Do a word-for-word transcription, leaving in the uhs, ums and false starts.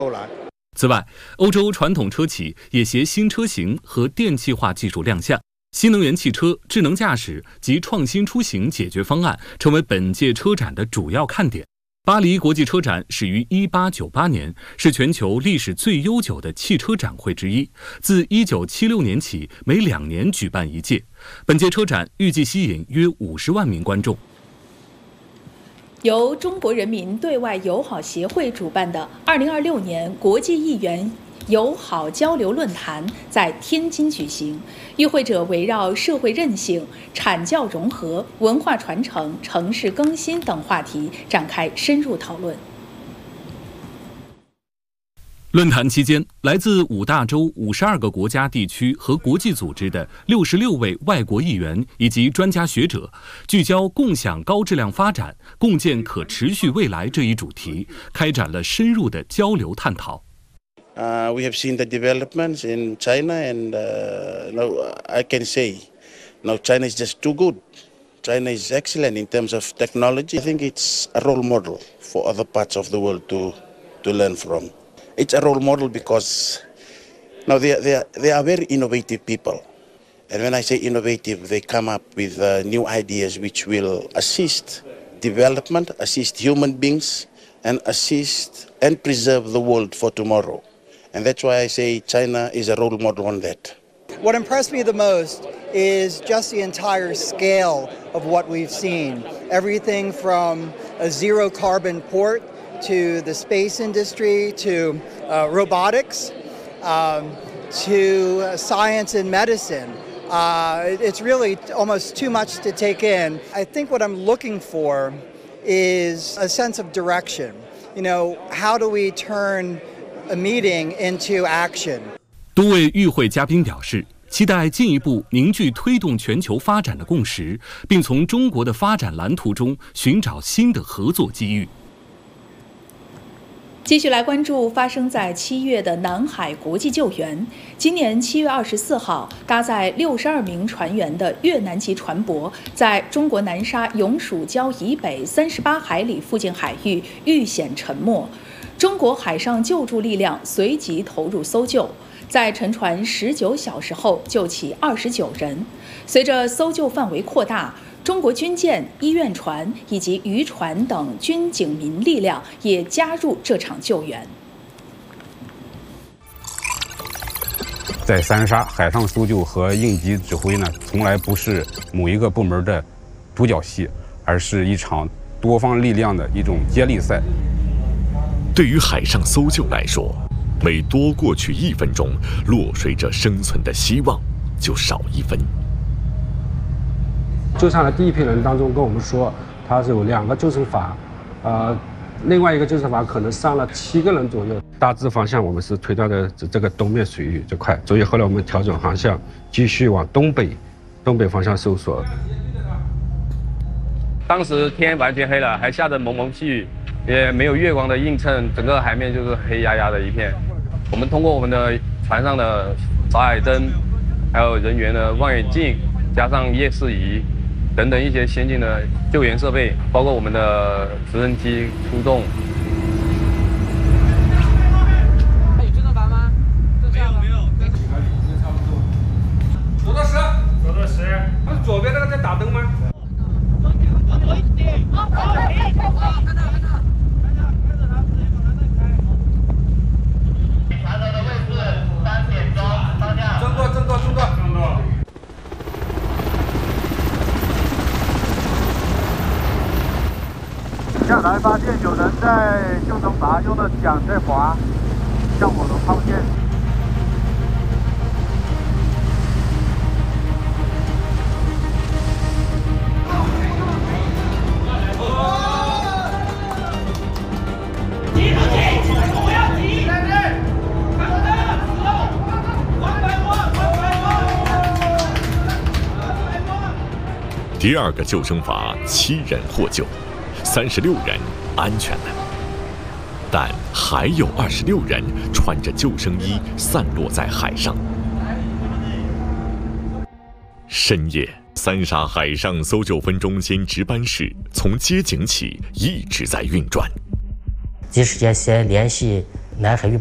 此外，欧洲传统车企也携新车型和电气化技术亮相，新能源汽车、智能驾驶及创新出行解决方案成为本届车展的主要看点。巴黎国际车展始于一八九八年，是全球历史最悠久的汽车展会之一。自一九七六年起，每两年举办一届。本届车展预计吸引约五十万名观众。 由中国人民对外友好协会主办的二零二六年国际议员友好交流论坛在天津举行，与会者围绕社会韧性、产教融合、文化传承、城市更新等话题展开深入讨论。 论坛期间，来自五大洲五十二个国家地区和国际组织的六十六位外国议员以及专家学者，聚焦共享高质量发展、共建可持续未来这一主题，开展了深入的交流探讨。 Uh, we have seen the developments in China, and uh, now I can say, now China is just too good. China is excellent in terms of technology. I think it's a role model for other parts of the world to to learn from. It's a role model because now they are, they are, they are very innovative people, and when I say innovative, they come up with uh, new ideas which will assist development, assist human beings, and assist and preserve the world for tomorrow. And that's why I say China is a role model on that. What impressed me the most is just the entire scale of what we've seen. Everything from a zero carbon port to the space industry to uh, robotics um, to uh, science and medicine. Uh, it's really almost too much to take in. I think what I'm looking for is a sense of direction. You know, how do we turn a meeting into action? 多位与会嘉宾表示，期待进一步凝聚推动全球发展的共识，并从中国的发展蓝图中寻找新的合作机遇。 继续来关注发生在七月的南海国际救援。今年七月二十四号，搭载六十二名船员的越南籍船舶在中国南沙永暑礁以北三十八海里附近海域遇险沉没。中国海上救助力量随即投入搜救，在沉船十九小时后救起二十九人。随着搜救范围扩大，中国军舰、医院船以及渔船等军警民力量也加入这场救援。 在三沙，海上搜救和应急指挥呢，从来不是某一个部门的独角戏，而是一场多方力量的一种接力赛。 对于海上搜救来说，每多过去一分钟，落水者生存的希望就少一分。 救上来第一批人当中跟我们说，他是有两个救生筏，呃，另外一个救生筏可能上了七个人左右。大致方向我们是推断的这个东面水域这块，所以后来我们调整航向，继续往东北东北方向搜索。 当时天完全黑了，还下着蒙蒙细雨，也没有月光的映衬，整个海面就是黑压压的一片。我们通过我们的船上的扫海灯，还有人员的望远镜，加上夜视仪等等一些先进的救援设备，包括我们的直升机出动。 还有救生筏吗？ 没有没有， 差不多。走到十，走到十。那左边那个在打灯吗？正坐正坐正坐正坐。 下来发现有人在救生筏用的桨在划，向我们靠近。 第二个救生筏七人获救，三十六人安全了，但还有二十六人穿着救生衣散落在海上。深夜，三沙海上搜救分中心值班室从接警起一直在运转。 第一时间先联系南海域